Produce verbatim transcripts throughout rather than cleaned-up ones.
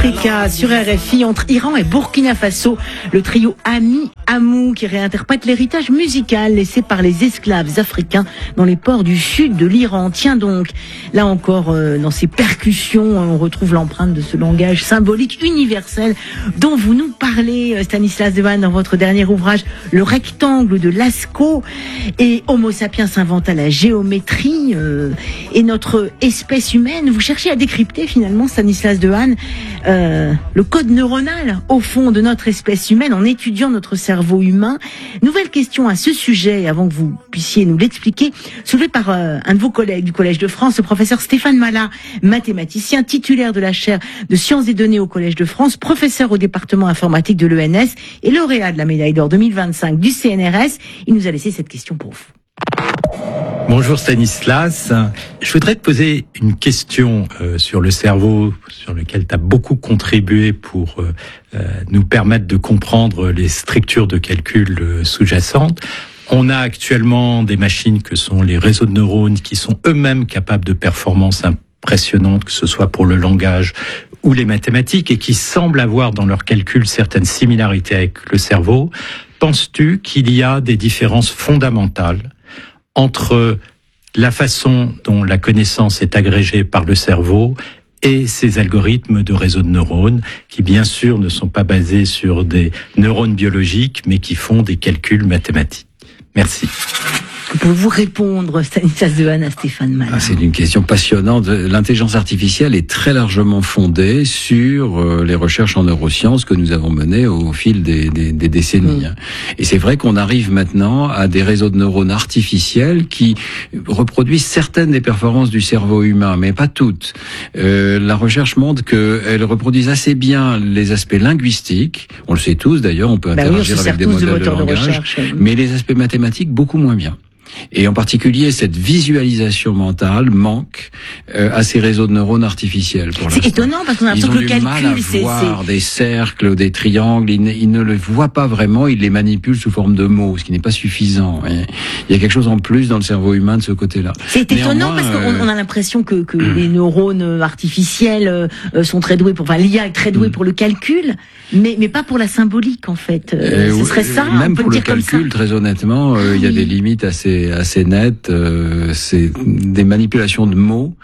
Africa sur R F I entre Iran et Burkina Faso. Le trio Ami Amou qui réinterprète l'héritage musical laissé par les esclaves africains dans les ports du sud de l'Iran. Tiens donc, là encore, euh, dans ces percussions, on retrouve l'empreinte de ce langage symbolique universel dont vous nous parlez, Stanislas Dehaene, dans votre dernier ouvrage, Le rectangle de Lascaux. Et Homo sapiens inventa la géométrie euh, et notre espèce humaine. Vous cherchez à décrypter finalement, Stanislas Dehaene, euh, le code neuronal au fond de notre espèce humaine en étudiant notre cerveau humain. Nouvelle question à ce sujet, avant que vous puissiez nous l'expliquer, soulevée par euh, un de vos collègues du Collège de France, le professeur Stéphane Malat, mathématicien titulaire de la chaire de sciences des données au Collège de France, professeur au département informatique de l'E N S et lauréat de la médaille d'or deux mille vingt-cinq du C N R S. Il nous a laissé cette question pour vous. Bonjour Stanislas, je voudrais te poser une question euh, sur le cerveau, sur lequel tu as beaucoup contribué pour euh, euh, nous permettre de comprendre les structures de calcul euh, sous-jacentes. On a actuellement des machines que sont les réseaux de neurones qui sont eux-mêmes capables de performances impressionnantes, que ce soit pour le langage ou les mathématiques, et qui semblent avoir dans leurs calculs certaines similarités avec le cerveau. Penses-tu qu'il y a des différences fondamentales entre la façon dont la connaissance est agrégée par le cerveau et ces algorithmes de réseaux de neurones qui, bien sûr, ne sont pas basés sur des neurones biologiques, mais qui font des calculs mathématiques? Merci. Pouvez-vous répondre, Stanislas Dehaene, à Stéphane Malat? Ah, c'est une question passionnante. L'intelligence artificielle est très largement fondée sur euh, les recherches en neurosciences que nous avons menées au fil des, des, des décennies. Mmh. Et c'est vrai qu'on arrive maintenant à des réseaux de neurones artificiels qui reproduisent certaines des performances du cerveau humain, mais pas toutes. Euh, la recherche montre qu'elles reproduisent assez bien les aspects linguistiques. On le sait tous d'ailleurs, on peut bah interagir oui, avec des modèles de, de langage, de recherche, oui. Mais les aspects mathématiques beaucoup moins bien. Et en particulier, cette visualisation mentale manque euh, à ces réseaux de neurones artificiels. C'est étonnant parce qu'on a l'impression que le calcul, mal à c'est voir des cercles, des triangles. Ils ne, ils ne le voient pas vraiment. Ils les manipulent sous forme de mots, ce qui n'est pas suffisant. Et il y a quelque chose en plus dans le cerveau humain de ce côté-là. C'est étonnant parce qu'on euh... on a l'impression que, que les neurones artificiels euh, sont très doués pour. Enfin, l'I A est très douée pour le calcul, mais mais pas pour la symbolique en fait. Euh, ce serait ça. Même on peut pour le le dire calcul, comme ça. Très honnêtement, euh, il y a des limites assez assez nettes. Euh, c'est des manipulations de mots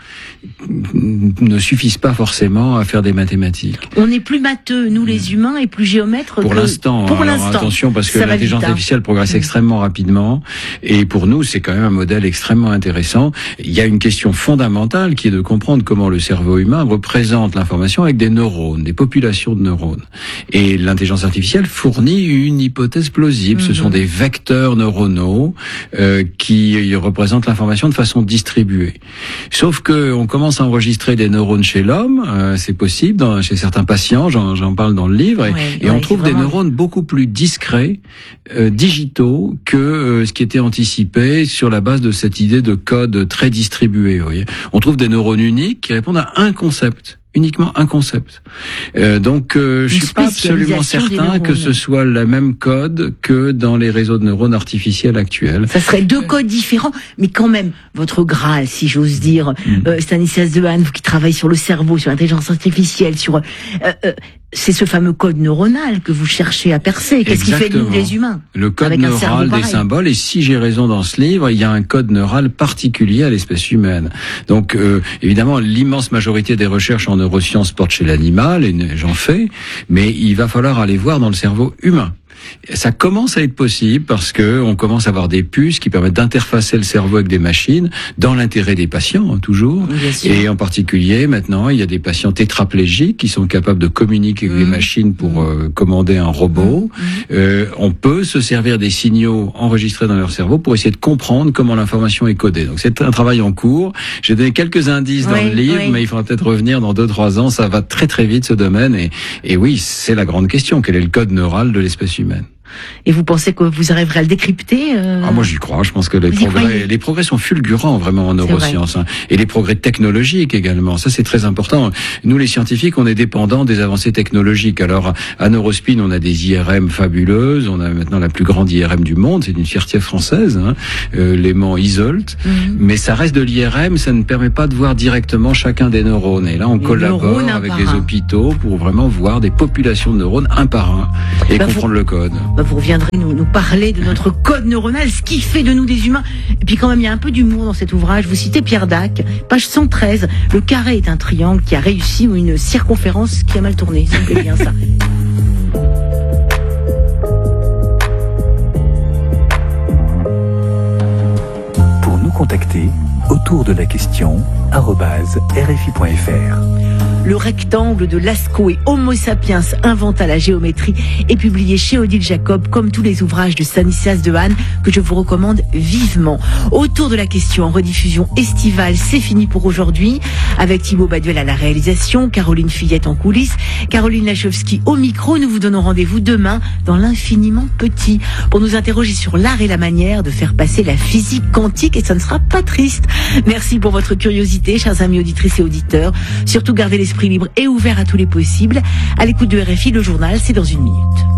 ne suffisent pas forcément à faire des mathématiques. On est plus matheux, nous les humains, et plus géomètres. Pour que... l'instant. Pour alors, l'instant. Attention, parce que l'intelligence artificielle progresse mmh. extrêmement rapidement, et pour nous, c'est quand même un modèle extrêmement intéressant. Il y a une question fondamentale qui est de comprendre comment le cerveau humain représente l'information avec des neurones, des populations de neurones. Et l'intelligence artificielle fournit une hypothèse plausible. Mmh. Ce sont des vecteurs neuronaux euh, qui représentent l'information de façon distribuée. Sauf que on commence à enregistrer des neurones chez l'homme, euh, c'est possible, dans, chez certains patients, j'en, j'en parle dans le livre, et, ouais, et ouais, on trouve vraiment... des neurones beaucoup plus discrets, euh, digitaux, que euh, ce qui était anticipé sur la base de cette idée de code très distribué. Vous voyez. On trouve des neurones uniques qui répondent à un concept. Uniquement un concept. Euh, donc, euh, je suis pas absolument certain que ce soit le même code que dans les réseaux de neurones artificiels actuels. Ça serait deux codes différents, mais quand même, votre Graal, si j'ose dire, mmh. euh, Stanislas Dehaene, vous qui travaillez sur le cerveau, sur l'intelligence artificielle, sur, euh, euh, c'est ce fameux code neuronal que vous cherchez à percer. Qu'est-ce Exactement. qui fait de nous les humains? Le code avec neural des symboles. Et si j'ai raison dans ce livre, il y a un code neural particulier à l'espèce humaine. Donc, euh, évidemment, l'immense majorité des recherches en neurosciences portent chez l'animal, et j'en fais, mais il va falloir aller voir dans le cerveau humain. Ça commence à être possible parce que on commence à avoir des puces qui permettent d'interfacer le cerveau avec des machines dans l'intérêt des patients, hein, toujours. Et en particulier, maintenant, il y a des patients tétraplégiques qui sont capables de communiquer avec mmh. des machines pour euh, commander un robot. Mmh. Euh, on peut se servir des signaux enregistrés dans leur cerveau pour essayer de comprendre comment l'information est codée. Donc c'est un travail en cours. J'ai donné quelques indices oui, dans le livre, oui. mais il faudra peut-être revenir dans deux, trois ans. Ça va très très vite ce domaine. Et, et oui, c'est la grande question. Quel est le code neural de l'espèce humaine? Et vous pensez que vous arriverez à le décrypter euh... Ah, moi j'y crois. Je pense que les progrès, les progrès sont fulgurants vraiment en neurosciences, hein, et les progrès technologiques également. Ça c'est très important. Nous les scientifiques, on est dépendants des avancées technologiques. Alors à Neurospin, on a des I R M fabuleuses. On a maintenant la plus grande I R M du monde. C'est une fierté française, hein, euh, l'aimant Isolt. Mm-hmm. Mais ça reste de l'I R M. Ça ne permet pas de voir directement chacun des neurones. Et là, on les collabore avec les hôpitaux pour vraiment voir des populations de neurones un par un et bah comprendre vous, le code. Bah vous reviendrez nous, nous parler de notre code neuronal, ce qui fait de nous des humains. Et puis quand même, il y a un peu d'humour dans cet ouvrage. Vous citez Pierre Dac, page cent treize. Le carré est un triangle qui a réussi ou une circonférence qui a mal tourné. Ça me plaît bien ça. Pour nous contacter, autour de la question arobase r f i point f r. Le rectangle de Lascaux et Homo sapiens inventa la géométrie est publié chez Odile Jacob, comme tous les ouvrages de Stanislas Dehaene que je vous recommande vivement. Autour de la question en rediffusion estivale, c'est fini pour aujourd'hui. Avec Thibaut Baduel à la réalisation, Caroline Fillette en coulisses, Caroline Lachowski au micro. Nous vous donnons rendez-vous demain dans l'infiniment petit pour nous interroger sur l'art et la manière de faire passer la physique quantique, et ça ne sera pas triste. Merci pour votre curiosité, chers amis auditrices et auditeurs. Surtout gardez l'esprit libre et ouvert à tous les possibles. À l'écoute de R F I, le journal, c'est dans une minute.